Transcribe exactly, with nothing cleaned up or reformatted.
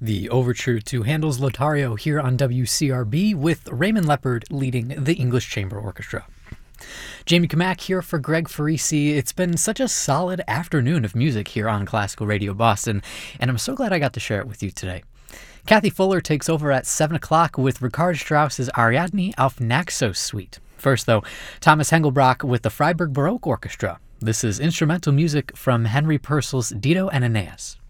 The overture to Handel's Lothario here on W C R B with Raymond Leppard leading the English Chamber Orchestra. Jamie Kamak here for Greg Farisi. It's been such a solid afternoon of music here on Classical Radio Boston, and I'm so glad I got to share it with you today. Kathy Fuller takes over at seven o'clock with Richard Strauss's Ariadne auf Naxos Suite. First, though, Thomas Hengelbrock with the Freiburg Baroque Orchestra. This is instrumental music from Henry Purcell's Dido and Aeneas.